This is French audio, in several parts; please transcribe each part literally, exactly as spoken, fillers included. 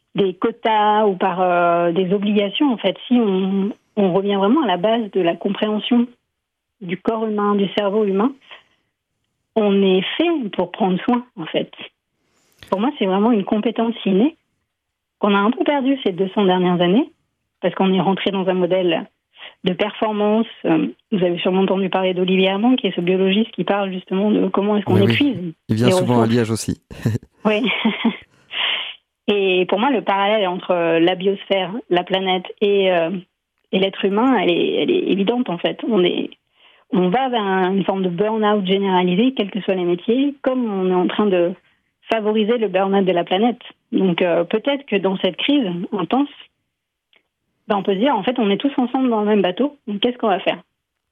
des quotas ou par euh, des obligations. En fait, si on, on revient vraiment à la base de la compréhension du corps humain, du cerveau humain, on est fait pour prendre soin, en fait. Pour moi, c'est vraiment une compétence innée qu'on a un peu perdue ces deux cents dernières années, parce qu'on est rentré dans un modèle de performance. Vous avez sûrement entendu parler d'Olivier Armand, qui est ce biologiste qui parle justement de comment est-ce qu'on Oui, épuise. oui. Il vient souvent ressources. à Liège aussi. Oui. Et pour moi, le parallèle entre la biosphère, la planète et, euh, et l'être humain, elle est, elle est évidente en fait. On, est, on va vers un, une forme de burn-out généralisé, quels que soient les métiers, comme on est en train de favoriser le burn-out de la planète. Donc euh, peut-être que dans cette crise intense, ben, on peut se dire, en fait, on est tous ensemble dans le même bateau, donc qu'est-ce qu'on va faire ?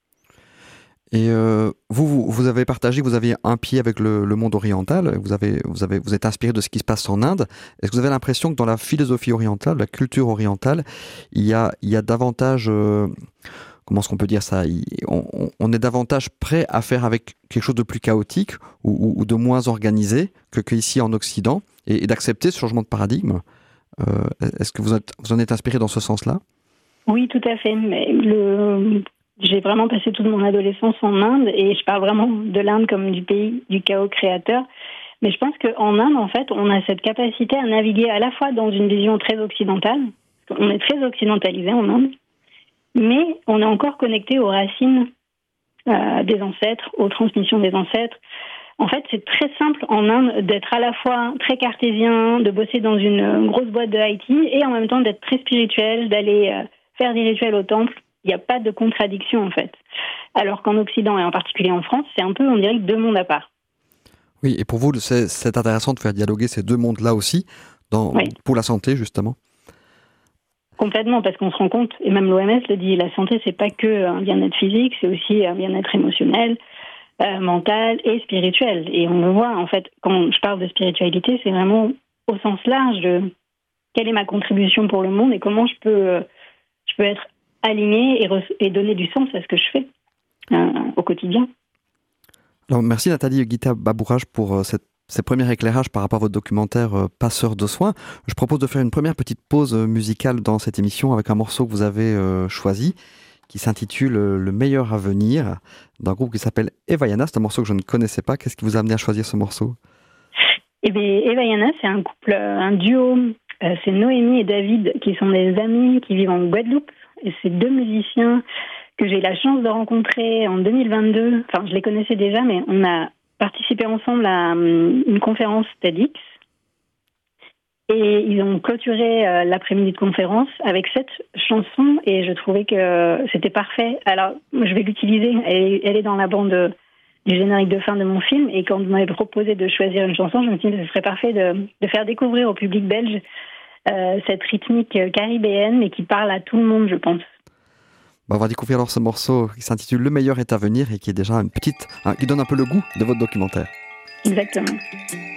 Et euh, vous, vous, vous avez partagé, vous aviez un pied avec le, le monde oriental, vous, avez, vous, avez, vous êtes inspiré de ce qui se passe en Inde. Est-ce que vous avez l'impression que dans la philosophie orientale, la culture orientale, il y a, il y a davantage, euh, comment est-ce qu'on peut dire ça, il, on, on est davantage prêt à faire avec quelque chose de plus chaotique ou, ou, ou de moins organisé que qu'ici en Occident, et, et d'accepter ce changement de paradigme? euh, Est-ce que vous, êtes, vous en êtes inspiré dans ce sens-là? Oui, tout à fait. Mais le... J'ai vraiment passé toute mon adolescence en Inde et je parle vraiment de l'Inde comme du pays du chaos créateur. Mais je pense qu'en Inde, en fait, on a cette capacité à naviguer à la fois dans une vision très occidentale. On est très occidentalisé en Inde, mais on est encore connecté aux racines euh, des ancêtres, aux transmissions des ancêtres. En fait, c'est très simple en Inde d'être à la fois très cartésien, de bosser dans une grosse boîte de I T et en même temps d'être très spirituel, d'aller euh, faire des rituels au temple. Il n'y a pas de contradiction, en fait. Alors qu'en Occident, et en particulier en France, c'est un peu, on dirait, deux mondes à part. Oui, et pour vous, c'est, c'est intéressant de faire dialoguer ces deux mondes-là aussi, dans, Oui. pour la santé, justement. Complètement, parce qu'on se rend compte, et même l'O M S le dit, la santé, c'est pas que un bien-être physique, c'est aussi un bien-être émotionnel, euh, mental et spirituel. Et on le voit, en fait, quand je parle de spiritualité, c'est vraiment au sens large de quelle est ma contribution pour le monde et comment je peux, je peux être aligner et, re- et donner du sens à ce que je fais euh, au quotidien. Alors, merci Nathalie Guita-Babourage pour euh, cette, ces premiers éclairages par rapport à votre documentaire euh, Passeur de soins. Je propose de faire une première petite pause euh, musicale dans cette émission avec un morceau que vous avez euh, choisi qui s'intitule euh, Le meilleur à venir d'un groupe qui s'appelle Evayana. C'est un morceau que je ne connaissais pas. Qu'est-ce qui vous a amené à choisir ce morceau? Eh bien, Evayana, c'est un couple, un duo. Euh, c'est Noémie et David qui sont des amis qui vivent en Guadeloupe. Et c'est deux musiciens que j'ai eu la chance de rencontrer en deux mille vingt-deux. Enfin, je les connaissais déjà, mais on a participé ensemble à um, une conférence TEDx. Et ils ont clôturé euh, l'après-midi de conférence avec cette chanson et je trouvais que c'était parfait. Alors, je vais l'utiliser. Elle est, elle est dans la bande de, du générique de fin de mon film. Et quand vous m'avez proposé de choisir une chanson, je me suis dit que ce serait parfait de, de faire découvrir au public belge euh, cette rythmique caribéenne et qui parle à tout le monde, je pense. Bah, on va découvrir alors ce morceau qui s'intitule Le meilleur est à venir et qui est déjà une petite, hein, qui donne un peu le goût de votre documentaire. Exactement.